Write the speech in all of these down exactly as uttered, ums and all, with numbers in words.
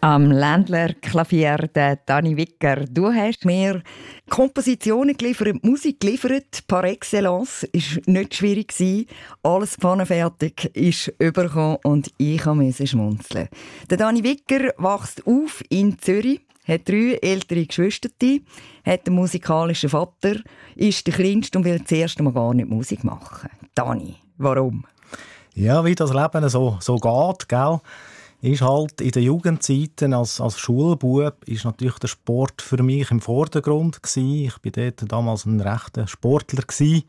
Am Ländler-Klavier, der Dani Wicker. Du hast mir Kompositionen geliefert, Musik geliefert, par excellence. Es war nicht schwierig. Alles pfannenfertig ist übergekommen und ich musste schmunzeln. Der Dani Wicker wächst auf in Zürich, hat drei ältere Geschwister, hat einen musikalischen Vater, ist der Kleinste und will das erste Mal gar nicht Musik machen. Dani, warum? Ja, wie das Leben so, so geht, gell? Ist halt in den Jugendzeiten als, als Schulbub ist natürlich der Sport für mich im Vordergrund gewesen. Ich war dort damals ein rechter Sportler gewesen.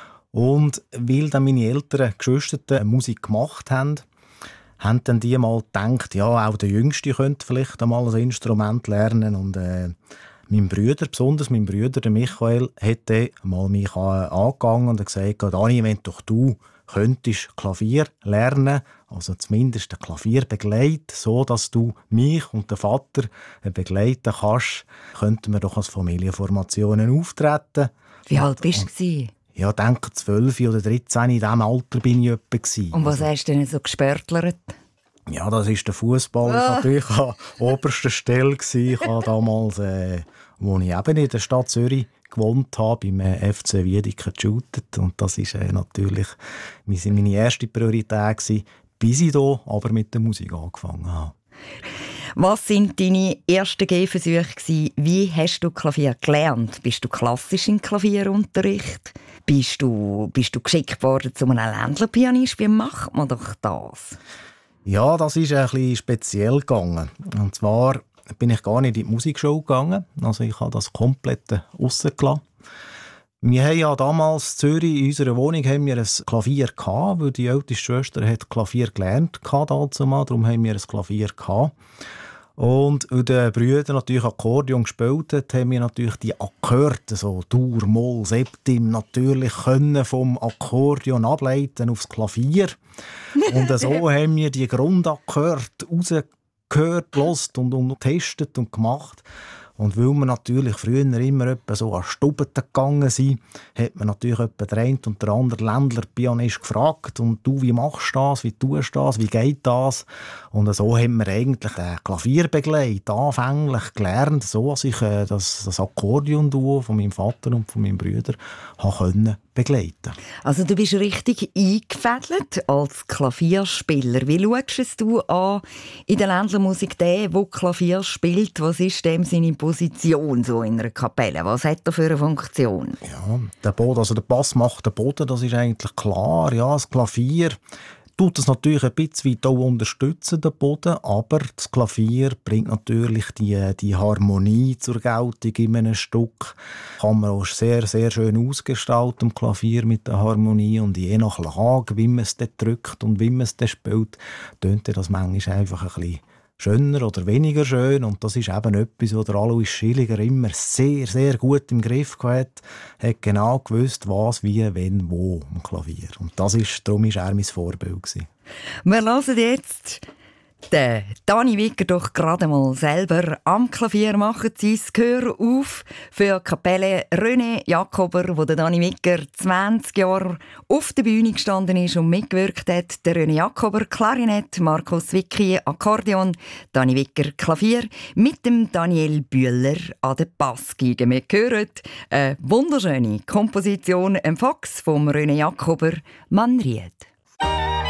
Und weil dann meine älteren Geschwister Musik gemacht haben, haben dann die mal gedacht, ja, auch der Jüngste könnte vielleicht einmal ein Instrument lernen. Und äh, mein Bruder, besonders mein Bruder, der Michael, hat mal mich angegangen und gesagt, Dani, wenn doch du könntest Klavier lernen, also zumindest ein Klavier begleiten, so dass du mich und den Vater begleiten kannst, könnten wir doch als Familienformationen auftreten. Wie alt bist du? Ja, ich denke zwölf oder dreizehn, in diesem Alter bin ich etwa. Und was also, hast du denn so gespörtlert? Ja, das ist der Fußball ah. natürlich an oberster Stelle gewesen. Ich habe damals, äh, wo ich eben in der Stadt Zürich gewohnt habe, beim F C Wiedeke geshootet. Und das war äh, natürlich meine erste Priorität gewesen, bis ich hier aber mit der Musik angefangen habe. Was waren deine ersten Gehversuche? Wie hast du Klavier gelernt? Bist du klassisch im Klavierunterricht? Bist du, bist du geschickt worden zu einem Ländlerpianist? Wie macht man doch das? Ja, das ist ein bisschen speziell gegangen. Und zwar bin ich gar nicht in die Musikschule gegangen. Also ich habe das komplett rausgelassen. Wir haben ja damals in Zürich in unserer Wohnung haben wir ein Klavier gehabt, weil die älteste Schwester hat Klavier gelernt dazu mal, darum haben wir ein Klavier gehabt. Und weil die Brüder natürlich Akkordeon gespielt haben, haben wir natürlich die Akkorde, so Dur, Moll, Septim, natürlich können vom Akkordeon ableiten aufs Klavier. Und so haben wir die Grundakkorde rausgehört, gehört und, und getestet und gemacht. Und weil wir natürlich früher immer etwa so an Stuben gegangen sind, hat man natürlich etwa der eine und der andere Ländler-Pianist gefragt. Und du, wie machst du das? Wie tust du das? Wie geht das? Und so haben wir eigentlich den Klavierbegleit anfänglich gelernt, so dass ich äh, das, das Akkordeon-Duo von meinem Vater und von meinem Bruder können begleiten. Also du bist richtig eingefädelt als Klavierspieler. Wie schaust du an in der Ländlermusik den, der Klavier spielt? Was ist dem seine Position so in einer Kapelle? Was hat er für eine Funktion? Ja, der Boden, also der Bass macht den Boden, das ist eigentlich klar. Ja, das Klavier tut es natürlich ein bisschen weit auch unterstützen, den Boden, aber das Klavier bringt natürlich die, die Harmonie zur Geltung in einem Stück. Kann man auch sehr, sehr schön ausgestalten, im Klavier mit der Harmonie, und je nach Lage, wie man es dann drückt und wie man es dann spielt, tönt das manchmal einfach ein bisschen schöner oder weniger schön. Und das ist eben etwas, was der Alois Schilliger immer sehr, sehr gut im Griff hat. Er hat genau gewusst, was, wie, wenn, wo am Klavier. Und das ist, darum war er mein Vorbild gewesen. Wir hören jetzt den Dani Wicker doch gerade mal selber am Klavier machen sein Gehör auf für die Kapelle René Jakober, wo der Dani Wicker zwanzig Jahre auf der Bühne gestanden ist und mitgewirkt hat. Der René Jakober Klarinett, Markus Wicki Akkordeon, Dani Wicker Klavier mit dem Daniel Bühler an der Bassgeige. Wir hören eine wunderschöne Komposition, ein Fox vom René Jakober, «Man riet».